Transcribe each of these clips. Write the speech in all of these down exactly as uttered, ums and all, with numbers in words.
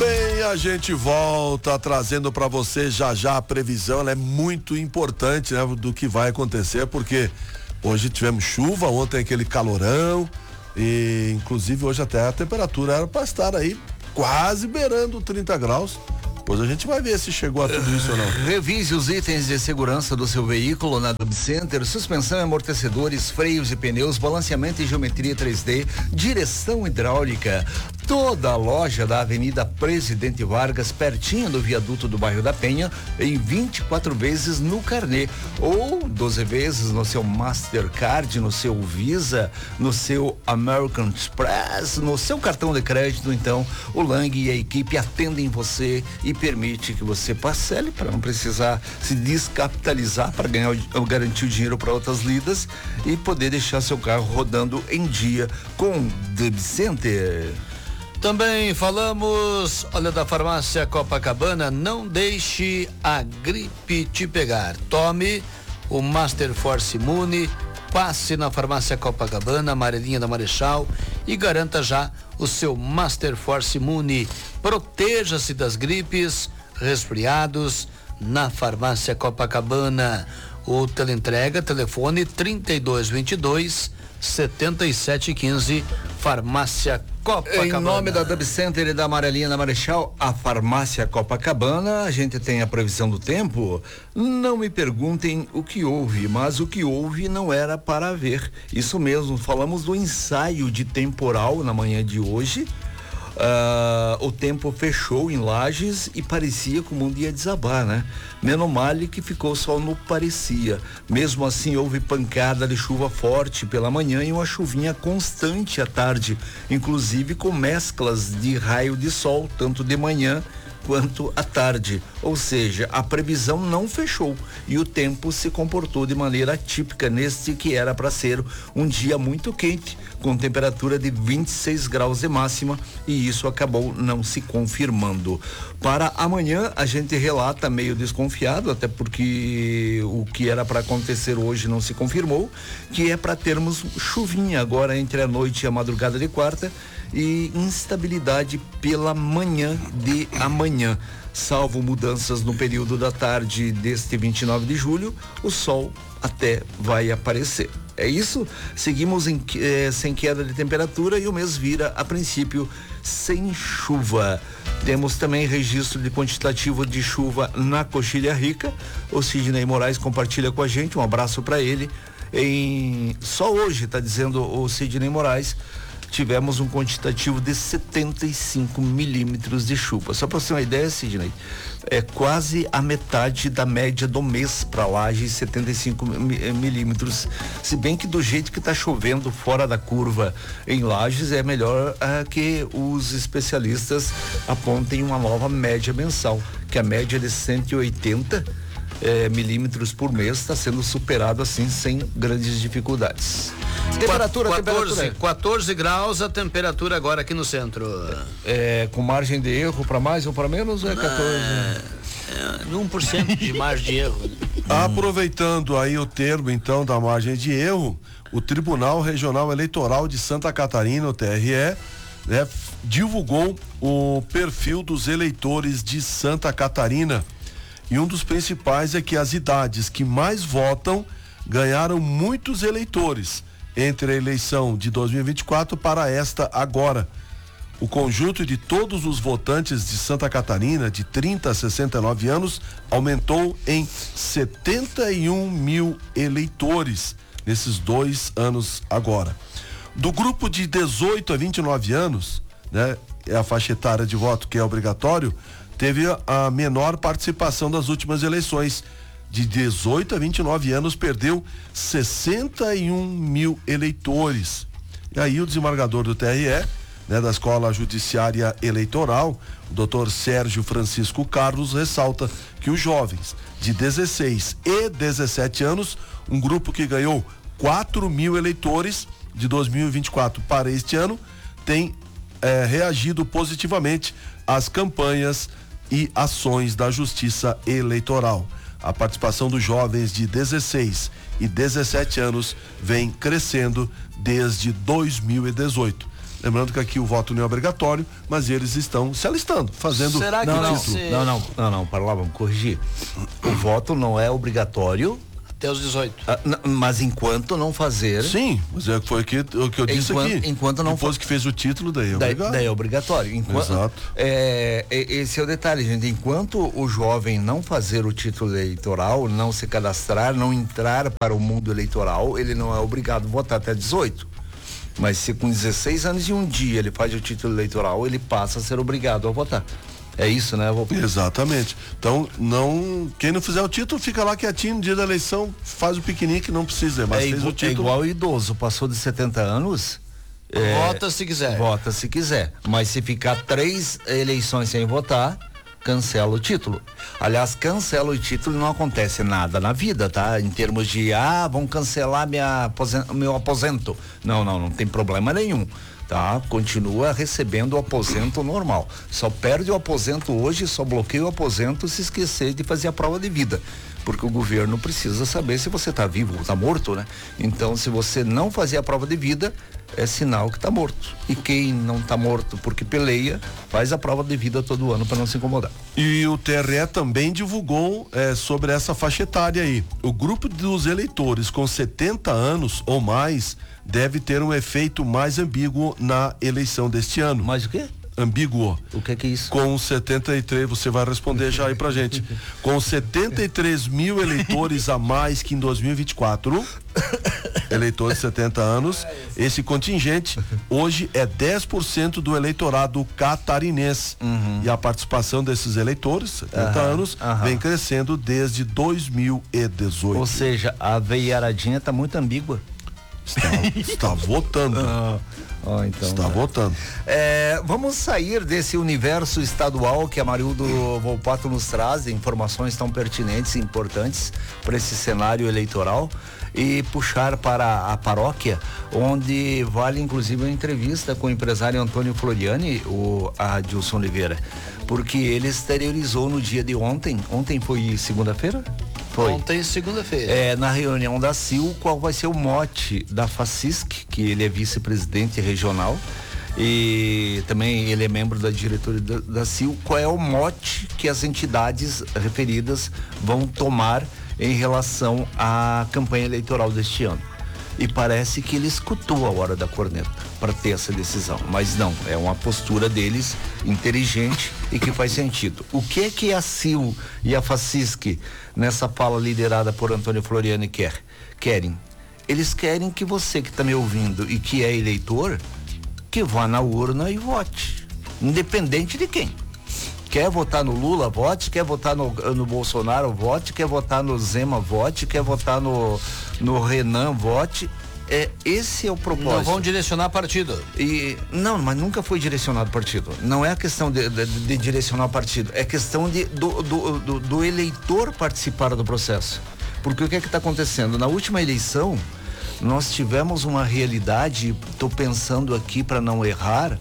Bem, a gente volta trazendo para você já já a previsão, ela é muito importante, né, do que vai acontecer, porque hoje tivemos chuva, ontem aquele calorão e inclusive hoje até a temperatura era para estar aí quase beirando trinta graus. Depois a gente vai ver se chegou a tudo isso ou não. Revise os itens de segurança do seu veículo na Dub Center: suspensão, amortecedores, freios e pneus, balanceamento e geometria três D, direção hidráulica. Toda a loja da Avenida Presidente Vargas, pertinho do viaduto do bairro da Penha, em vinte e quatro vezes no carnê, ou doze vezes no seu Mastercard, no seu Visa, no seu American Express, no seu cartão de crédito. Então, o Lang e a equipe atendem você e permite que você parcele para não precisar se descapitalizar para ganhar ou garantir o dinheiro para outras lidas e poder deixar seu carro rodando em dia com Dub Center. Também falamos, olha, da farmácia Copacabana. Não deixe a gripe te pegar. Tome o Master Force Imune, passe na farmácia Copacabana, amarelinha da Marechal, e garanta já o seu Master Force Imune. Proteja-se das gripes, resfriados na farmácia Copacabana. O teleentrega, telefone trinta e dois vinte e dois, setenta e sete quinze, farmácia Copacabana. Em nome da Dub Center e da Amarelinha da Marechal, a farmácia Copacabana, a gente tem a previsão do tempo. Não me perguntem o que houve, mas o que houve não era para ver. Isso mesmo, falamos do ensaio de temporal na manhã de hoje. Uh, o tempo fechou em Lages e parecia como um dia desabar, né? Menos mal que ficou só no parecia. Mesmo assim, houve pancada de chuva forte pela manhã e uma chuvinha constante à tarde, inclusive com mesclas de raio de sol, tanto de manhã quanto à tarde. Ou seja, a previsão não fechou e o tempo se comportou de maneira atípica neste que era para ser um dia muito quente, com temperatura de vinte e seis graus de máxima, e isso acabou não se confirmando. Para amanhã a gente relata meio desconfiado, até porque o que era para acontecer hoje não se confirmou, que é para termos chuvinha agora entre a noite e a madrugada de quarta e instabilidade pela manhã de amanhã. Salvo mudanças no período da tarde deste vinte e nove de julho, o sol até vai aparecer. É isso? Seguimos em, eh, sem queda de temperatura e o mês vira, a princípio, sem chuva. Temos também registro de quantitativo de chuva na Coxilha Rica. O Sidney Moraes compartilha com a gente, um abraço para ele. Em, só hoje, está dizendo o Sidney Moraes, tivemos um quantitativo de setenta e cinco milímetros de chuva. Só para você ter uma ideia, Sidney, é quase a metade da média do mês para Lages, setenta e cinco milímetros. Se bem que do jeito que está chovendo fora da curva em Lages, é melhor ah, que os especialistas apontem uma nova média mensal, que a média de cento e oitenta eh, milímetros por mês está sendo superado assim sem grandes dificuldades. Temperatura, quatorze, temperatura. quatorze graus a temperatura agora aqui no centro. É, com margem de erro para mais ou para menos, ou é quatorze? É, um por cento de margem de erro. Aproveitando aí o termo então da margem de erro, o Tribunal Regional Eleitoral de Santa Catarina, o T R E, né, divulgou o perfil dos eleitores de Santa Catarina. E um dos principais é que as idades que mais votam ganharam muitos eleitores entre a eleição de dois mil e vinte e quatro para esta agora. O conjunto de todos os votantes de Santa Catarina de trinta a sessenta e nove anos aumentou em setenta e um mil eleitores nesses dois anos agora. Do grupo de dezoito a vinte e nove anos, né, é a faixa etária de voto que é obrigatório, teve a menor participação das últimas eleições. De dezoito a vinte e nove anos, perdeu sessenta e um mil eleitores. E aí o desembargador do T R E, né, da Escola Judiciária Eleitoral, o doutor Sérgio Francisco Carlos, ressalta que os jovens de dezesseis e dezessete anos, um grupo que ganhou quatro mil eleitores de dois mil e vinte e quatro para este ano, tem eh, reagido positivamente às campanhas e ações da Justiça Eleitoral. A participação dos jovens de dezesseis e dezessete anos vem crescendo desde dois mil e dezoito. Lembrando que aqui o voto não é obrigatório, mas eles estão se alistando, fazendo... Será que não, vai não, ser... não, não, não, não, para lá, vamos corrigir. O voto não é obrigatório... Até os dezoito. Ah, n- mas enquanto não fazer... Sim, mas é, foi que, o que eu disse Enquanto- aqui. enquanto não Depois for- que fez o título, daí é Daí, obrigado. daí é obrigatório. Enquanto, Exato. É, é, esse é o detalhe, gente. Enquanto o jovem não fazer o título eleitoral, não se cadastrar, não entrar para o mundo eleitoral, ele não é obrigado a votar até dezoito. Mas se com dezesseis anos e um dia ele faz o título eleitoral, ele passa a ser obrigado a votar. É isso, né? Vou... Exatamente. Então, não, quem não fizer o título fica lá quietinho no dia da eleição, faz o piquenique, não precisa, mas É, fez igu- o título. é igual o idoso, passou de setenta anos. é, Vota se quiser. Vota se quiser. Mas se ficar três eleições sem votar, cancela o título. Aliás, cancela o título e não acontece nada na vida, tá? Em termos de, ah, vão cancelar minha aposen- meu aposento. Não, não, não tem problema nenhum. Tá? Continua recebendo o aposento normal. Só perde o aposento hoje, só bloqueia o aposento se esquecer de fazer a prova de vida. Porque o governo precisa saber se você está vivo ou está morto, né? Então, se você não fazer a prova de vida, é sinal que está morto. E quem não está morto porque peleia, faz a prova de vida todo ano para não se incomodar. E o T R E também divulgou eh, sobre essa faixa etária aí. O grupo dos eleitores com setenta anos ou mais deve ter um efeito mais ambíguo na eleição deste ano. Mas o quê? Ambíguo. O que que é isso? Com setenta e três, você vai responder já aí pra gente. Com setenta e três mil eleitores a mais que em dois mil e vinte e quatro, eleitores de setenta anos, esse contingente hoje é dez por cento do eleitorado catarinense. Uhum. E a participação desses eleitores, setenta Aham, anos, aham. vem crescendo desde dois mil e dezoito. Ou seja, a veiaradinha tá muito ambígua. Está, está votando. Ah, ó, então, Está né? votando. É, vamos sair desse universo estadual que a Marildo Volpato nos traz, informações tão pertinentes e importantes para esse cenário eleitoral, e puxar para a paróquia, onde vale inclusive uma entrevista com o empresário Antônio Floriani, o Adilson Oliveira, porque ele exteriorizou no dia de ontem, ontem foi segunda-feira? Foi. Ontem, segunda-feira. É, na reunião da C I L, qual vai ser o mote da FACISC, que ele é vice-presidente regional e também ele é membro da diretoria da, da C I L, qual é o mote que as entidades referidas vão tomar em relação à campanha eleitoral deste ano. E parece que ele escutou a hora da corneta para ter essa decisão, mas não, é uma postura deles inteligente e que faz sentido. O que é que a C I L e a FACISC, nessa fala liderada por Antônio Floriani, quer? querem? Eles querem que você que está me ouvindo e que é eleitor, que vá na urna e vote, independente de quem. Quer votar no Lula, vote. Quer votar no, no Bolsonaro, vote. Quer votar no Zema, vote. Quer votar no, no Renan, vote. É, esse é o propósito. Não vão direcionar partido. E, não, mas nunca foi direcionado partido. Não é a questão de, de, de direcionar partido. É questão de, do, do, do, do eleitor participar do processo. Porque o que é que está acontecendo? Na última eleição, nós tivemos uma realidade, estou pensando aqui para não errar,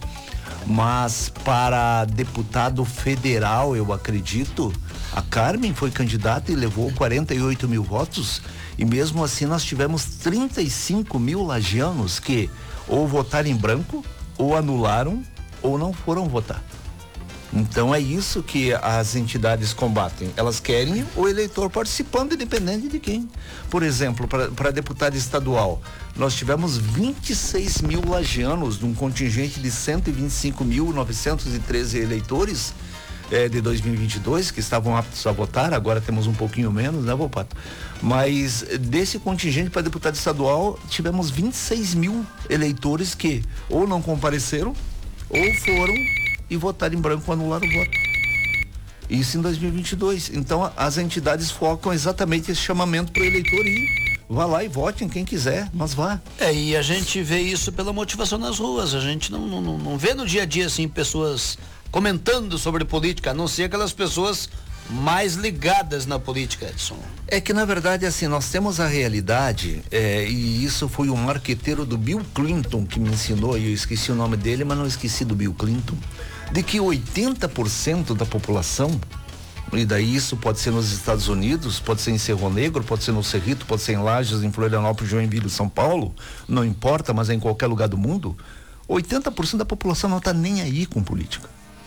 mas para deputado federal, eu acredito, a Carmen foi candidata e levou quarenta e oito mil votos, e mesmo assim nós tivemos trinta e cinco mil lagianos que ou votaram em branco, ou anularam, ou não foram votar. Então é isso que as entidades combatem. Elas querem o eleitor participando, independente de quem. Por exemplo, para deputado estadual, nós tivemos vinte e seis mil lagianos de um contingente de cento e vinte e cinco mil novecentos e treze eleitores eh, de dois mil e vinte e dois que estavam aptos a votar. Agora temos um pouquinho menos, né, Volpato? Mas desse contingente para deputado estadual, tivemos vinte e seis mil eleitores que ou não compareceram ou foram e votar em branco ou anular o voto. Isso em dois mil e vinte e dois. Então as entidades focam exatamente esse chamamento para o eleitor ir. Vá lá e vote em quem quiser, mas vá. É, e a gente vê isso pela motivação nas ruas. A gente não, não, não vê no dia a dia assim pessoas comentando sobre política, a não ser aquelas pessoas mais ligadas na política, Edson. É que na verdade assim, nós temos a realidade, é, e isso foi um marqueteiro do Bill Clinton que me ensinou, e eu esqueci o nome dele, mas não esqueci do Bill Clinton, de que oitenta por cento da população, e daí isso pode ser nos Estados Unidos, pode ser em Cerro Negro, pode ser no Cerrito, pode ser em Lages, em Florianópolis, Joinville, São Paulo, não importa, mas é em qualquer lugar do mundo, oitenta por cento da população não está nem aí com política.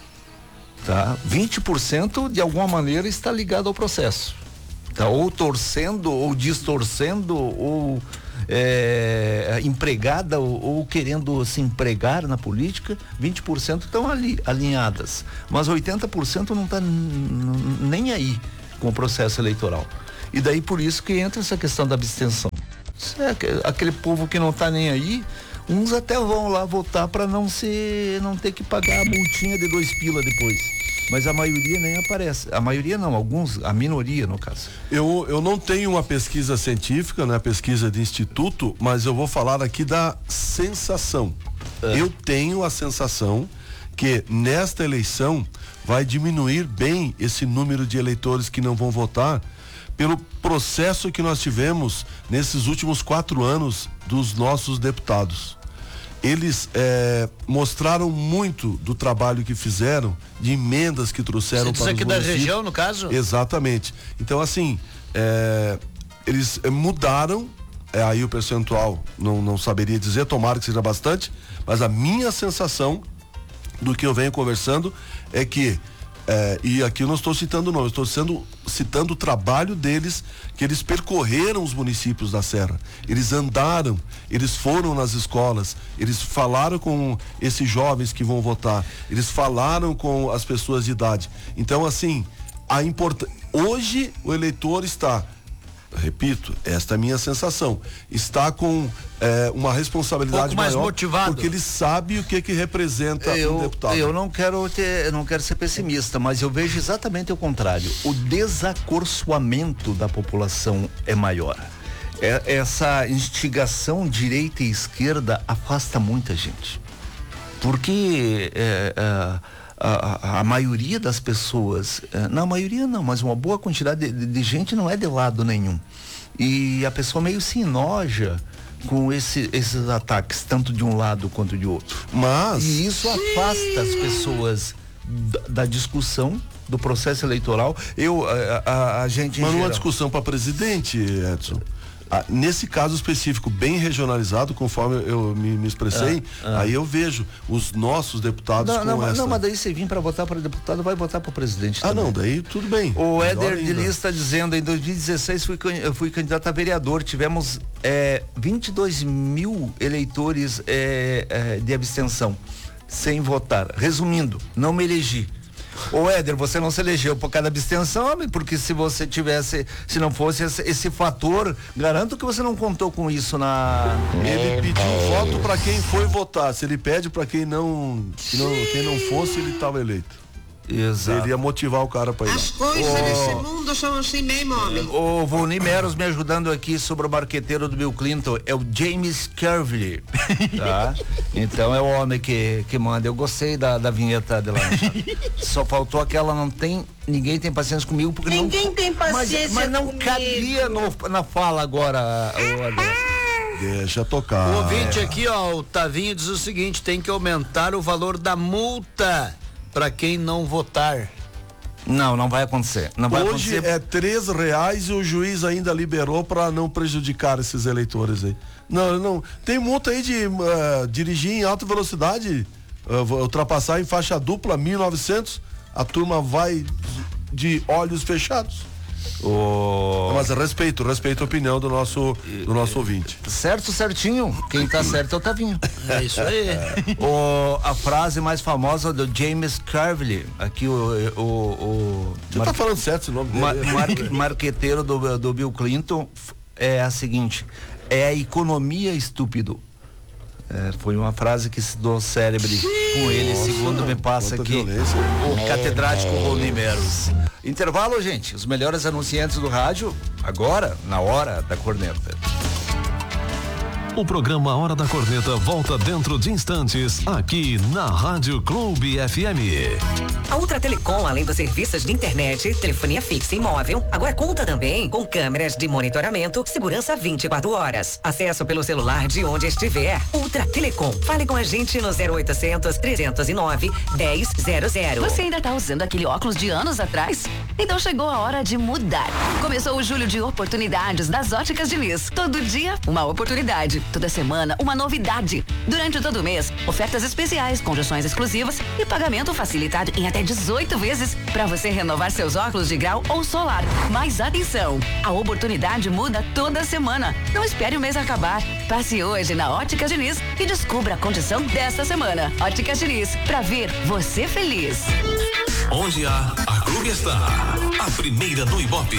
Tá? vinte por cento de alguma maneira está ligado ao processo. Tá? Ou torcendo, ou distorcendo, ou é, empregada, ou, ou querendo se empregar na política. vinte por cento estão ali, alinhadas. Mas oitenta por cento não está nem aí com o processo eleitoral. E daí por isso que entra essa questão da abstenção. É, aquele povo que não está nem aí, uns até vão lá votar para não ser, não ter que pagar a multinha de dois pila depois. Mas a maioria nem aparece. A maioria não, alguns, a minoria no caso. Eu, eu não tenho uma pesquisa científica, né? Pesquisa de instituto, mas eu vou falar aqui da sensação. É. Eu tenho a sensação que nesta eleição vai diminuir bem esse número de eleitores que não vão votar pelo processo que nós tivemos nesses últimos quatro anos dos nossos deputados. Eles é, mostraram muito do trabalho que fizeram, de emendas que trouxeram para os municípios. Isso aqui da região, no caso? Exatamente. Então, assim, é, eles é, mudaram, é, aí o percentual não, não saberia dizer, tomara que seja bastante, mas a minha sensação do que eu venho conversando é que É, e aqui eu não estou citando não, eu estou sendo, citando o trabalho deles, que eles percorreram os municípios da Serra, eles andaram, eles foram nas escolas, eles falaram com esses jovens que vão votar, eles falaram com as pessoas de idade. Então, assim, a importância, hoje o eleitor está, repito, esta é a minha sensação, está com é, uma responsabilidade um pouco mais maior, motivado, porque ele sabe o que que representa eu, um deputado. Eu não quero ter, não quero ser pessimista, mas eu vejo exatamente o contrário. O desacorçoamento da população é maior. É, essa instigação direita e esquerda afasta muita gente, porque é, é, A, a, a maioria das pessoas, não, a maioria não, mas uma boa quantidade de, de, de gente não é de lado nenhum. E a pessoa meio se enoja com esse, esses ataques, tanto de um lado quanto de outro. Mas... E isso afasta as pessoas da, da discussão, do processo eleitoral. Eu, a, a, a gente... Mas numa geral... discussão para presidente, Edson, ah, nesse caso específico, bem regionalizado, conforme eu me, me expressei, ah, ah. aí eu vejo os nossos deputados não, com não, essa... Não, mas daí você vir para votar para deputado, vai votar para presidente Ah, também. não, daí tudo bem. O Éder de Lis está dizendo, em dois mil e dezesseis fui, eu fui candidato a vereador, tivemos é, vinte e dois mil eleitores é, é, de abstenção, sem votar. Resumindo, não me elegi. Ô Éder, você não se elegeu por causa da abstenção, porque se você tivesse, se não fosse esse, esse fator, garanto que você não contou com isso na... Ele pediu voto para quem foi votar, se ele pede para quem não, que não, quem não fosse, ele estava eleito. Exato. Ele ia motivar o cara para ir. As coisas oh, desse mundo são assim mesmo, homem. O Volney Meros me ajudando aqui sobre o marqueteiro do Bill Clinton, é o James Carville, tá? Então é o homem que, que manda. Eu gostei da, da vinheta de lá. Só faltou aquela, não tem, ninguém tem paciência comigo, porque ninguém não, tem paciência mas, mas não comigo. cabia no, na fala agora, o Deixa tocar. O ouvinte aqui, ó, o Tavinho diz o seguinte: tem que aumentar o valor da multa para quem não votar. Não, não vai acontecer. Não vai Hoje acontecer. é três reais e o juiz ainda liberou para não prejudicar esses eleitores aí. Não, não. Tem multa aí de uh, dirigir em alta velocidade, uh, ultrapassar em faixa dupla mil e novecentos. A turma vai de olhos fechados. Oh. Mas respeito, respeito a opinião do nosso, do nosso ouvinte. Certo, certinho. Quem tá certo é o Tavinho. É isso aí. O, a frase mais famosa do James Carville, aqui o... o, o Você mar... tá falando certo esse nome dele? Mar, mar, marqueteiro do, do Bill Clinton é a seguinte: é a economia estúpido. É, foi uma frase que se do cérebro com ele, nossa, segundo me passa aqui violência. O catedrático Volney Meros. Intervalo, gente. Os melhores anunciantes do rádio, agora, na hora da corneta. O programa Hora da Corneta volta dentro de instantes, aqui na Rádio Clube F M. A Ultra Telecom, além dos serviços de internet, telefonia fixa e móvel, agora conta também com câmeras de monitoramento, segurança vinte e quatro horas. Acesso pelo celular de onde estiver. Ultra Telecom. Fale com a gente no zero oitocentos, trezentos e nove, dez zero zero. Você ainda tá usando aquele óculos de anos atrás? Então chegou a hora de mudar. Começou o julho de oportunidades das Óticas Diniz. Todo dia, uma oportunidade. Toda semana, uma novidade. Durante todo o mês, ofertas especiais, condições exclusivas e pagamento facilitado em até dezoito vezes para você renovar seus óculos de grau ou solar. Mas atenção, a oportunidade muda toda semana. Não espere o mês acabar. Passe hoje na Óticas Diniz e descubra a condição desta semana. Óticas Diniz, pra ver você feliz. Onde há, a Clube está. A primeira do Ibope.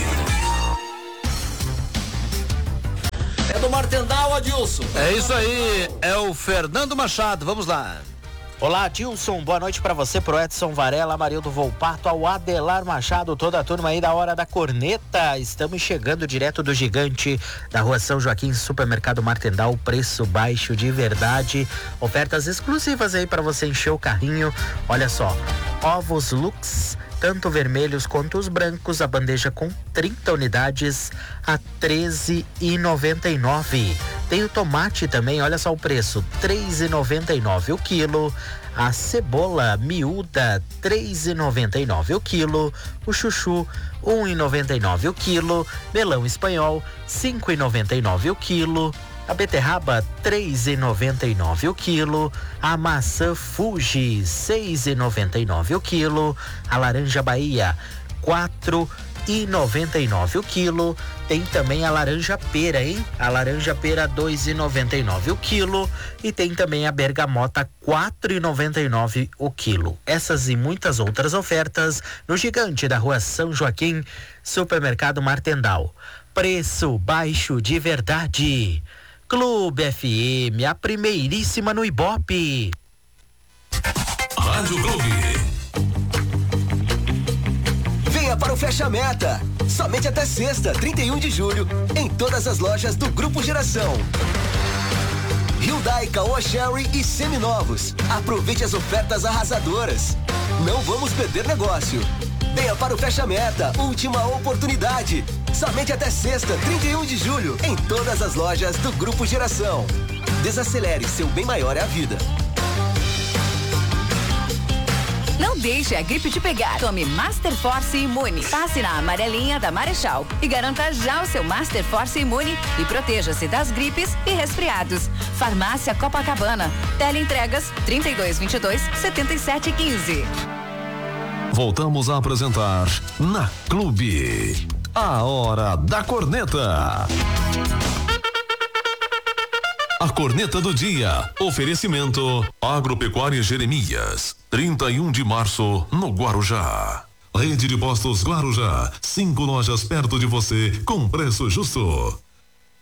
É do Martendal, Adilson. É isso aí, é o Fernando Machado, vamos lá. Olá, Dilson, boa noite pra você, pro Edson Varela, Amarildo Volpato, ao Adelar Machado, toda a turma aí da Hora da Corneta. Estamos chegando direto do Gigante, da Rua São Joaquim, Supermercado Martendal, preço baixo de verdade, ofertas exclusivas aí pra você encher o carrinho. Olha só, ovos Lux, tanto vermelhos quanto os brancos, a bandeja com trinta unidades a treze e noventa e nove. Tem o tomate também, olha só o preço, três e noventa e nove o quilo. A cebola miúda, três e noventa e nove o quilo. O chuchu, um e noventa e nove o quilo. Melão espanhol, cinco e noventa e nove o quilo. A beterraba, três e noventa e nove o quilo. A maçã Fuji, seis e noventa e nove o quilo. A laranja Bahia, quatro e noventa e nove o quilo. Tem também a laranja pera, hein? A laranja pera, dois e noventa e nove o quilo. E tem também a bergamota, quatro e noventa e nove o quilo. Essas e muitas outras ofertas no Gigante da Rua São Joaquim, Supermercado Martendal. Preço baixo de verdade. Clube F M, a primeiríssima no Ibope. Rádio Clube. Venha para o Fecha Meta. Somente até sexta, trinta e um de julho, em todas as lojas do Grupo Geração. Hyundai, Caoa Sherry e seminovos. Aproveite as ofertas arrasadoras. Não vamos perder negócio. Venha para o Fecha Meta, última oportunidade. Somente até sexta, trinta e um de julho, em todas as lojas do Grupo Geração. Desacelere, seu bem maior é a vida. Não deixe a gripe te pegar. Tome Master Force Imune. Passe na amarelinha da Marechal e garanta já o seu Master Force Imune e proteja-se das gripes e resfriados. Farmácia Copacabana. Teleentregas trinta e dois, vinte e dois, setenta e sete, quinze. Voltamos a apresentar na Clube. A Hora da Corneta. A Corneta do Dia. Oferecimento Agropecuária Jeremias. trinta e um de março, no Guarujá. Rede de Postos Guarujá. Cinco lojas perto de você, com preço justo.